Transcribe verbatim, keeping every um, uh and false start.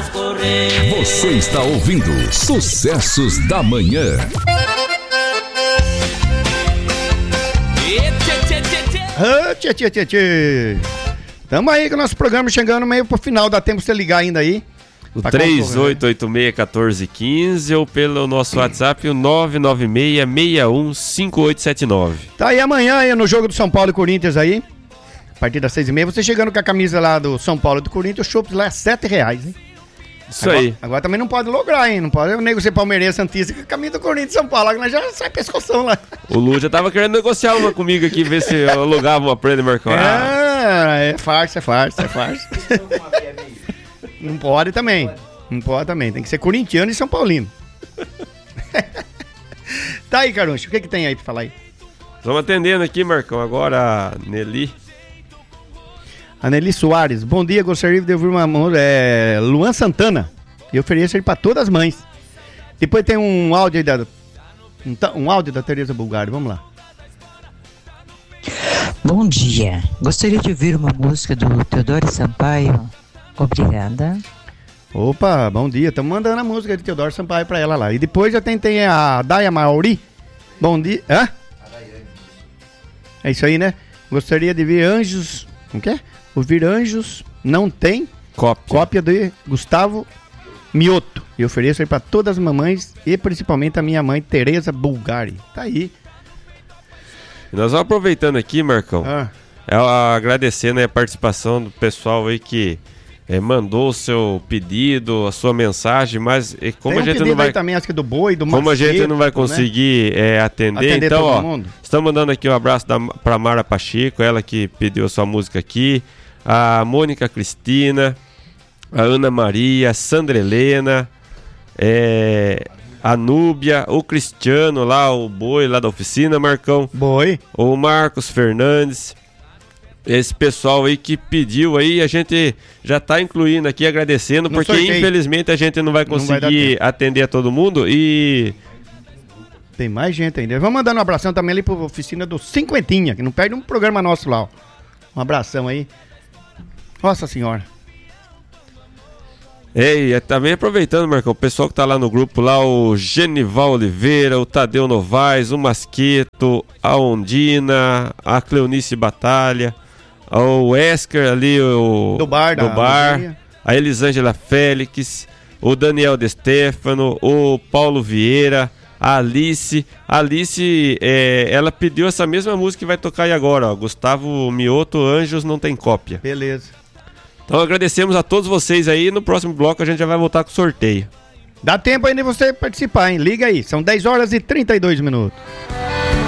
correr. Você está ouvindo Sucessos da Manhã. Ah, tchê, tchê, tchê, tchê. Tamo aí com o nosso programa chegando meio pro final. Dá tempo pra você ligar ainda aí. O três oito oito seis, um quatro um cinco ou pelo nosso WhatsApp, o nove nove seis, seis um cinco oito sete nove. Tá aí amanhã aí no jogo do São Paulo e Corinthians aí. A partir das seis e meia, você chegando com a camisa lá do São Paulo e do Corinthians, o chopp lá é sete reais, hein? Isso agora, aí. Agora também não pode lograr, hein? Não pode o nego ser palmeirense santista com a camisa do Corinthians e São Paulo. Agora já sai pescoção lá. O Lu já tava querendo negociar uma comigo aqui, ver se eu alugava uma prenda, Marcão. Ah, é farsa, é farsa, é farsa. Não pode também. Não pode também. Tem que ser corintiano e São Paulino. Tá aí, Caruncho. O que que tem aí pra falar aí? Estamos atendendo aqui, Marcão. Agora, a Nelly. A Nelly Soares. Bom dia, gostaria de ouvir uma é, Luan Santana. Eu ofereço ele pra todas as mães. Depois tem um áudio aí da... Um, um áudio da Tereza Bulgari. Vamos lá. Bom dia. Gostaria de ouvir uma música do Teodoro Sampaio. Obrigada. Opa, bom dia. Estamos mandando a música de Teodoro Sampaio pra ela lá. E depois já tem, tem a Daya Mauri. Bom dia. Hã? É isso aí, né? Gostaria de ver Anjos... Como que é? Ouvir Anjos não tem cópia, cópia de Gustavo Mioto. E ofereço aí pra todas as mamães e principalmente a minha mãe, Tereza Bulgari. Tá aí. Nós vamos aproveitando aqui, Marcão. Ah. É, agradecendo a participação do pessoal aí que é, mandou o seu pedido, a sua mensagem, mas é, como tem um a gente pedido não vai aí também, acho que do boi, do como Macedo, a gente não vai conseguir né? é, atender, atender então todo ó, mundo. estamos mandando aqui um abraço da, pra Mara Pacheco, ela que pediu a sua música aqui, a Mônica Cristina, a Ana Maria, a Sandra Helena, é, a Núbia, o Cristiano lá, o Boi lá da oficina, Marcão. Boi. O Marcos Fernandes. Esse pessoal aí que pediu aí, a gente já tá incluindo aqui, agradecendo, no porque sorteio. Infelizmente a gente não vai conseguir não vai atender a todo mundo e... Tem mais gente ainda. Vamos mandando um abração também ali pra oficina do Cinquentinha, que não perde um programa nosso lá, ó. Um abração aí. Nossa senhora. Ei, também aproveitando, Marcão, o pessoal que tá lá no grupo lá, o Genival Oliveira, o Tadeu Novaes, o Masqueto, a Ondina, a Cleonice Batalha, o Esker ali, o do bar, do da, bar a Elisângela Félix, o Daniel De Stefano, o Paulo Vieira, a Alice. A Alice, é, ela pediu essa mesma música que vai tocar aí agora, ó. Gustavo Mioto, Anjos Não Tem Cópia. Beleza. Então agradecemos a todos vocês aí. No próximo bloco a gente já vai voltar com o sorteio. Dá tempo ainda de você participar, hein? Liga aí, são dez horas e trinta e dois minutos.